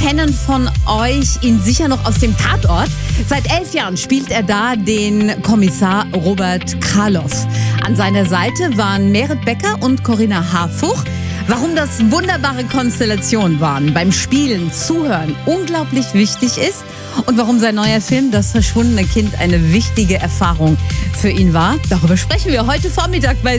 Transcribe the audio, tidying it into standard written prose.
kennen von euch ihn sicher noch aus dem Tatort. Seit 11 Jahren spielt er da den Kommissar Robert Karloff. An seiner Seite waren Meret Becker und Corinna Harfuch. Warum das wunderbare Konstellationen waren, beim Spielen, Zuhören unglaublich wichtig ist und warum sein neuer Film Das verschwundene Kind eine wichtige Erfahrung für ihn war, darüber sprechen wir heute Vormittag bei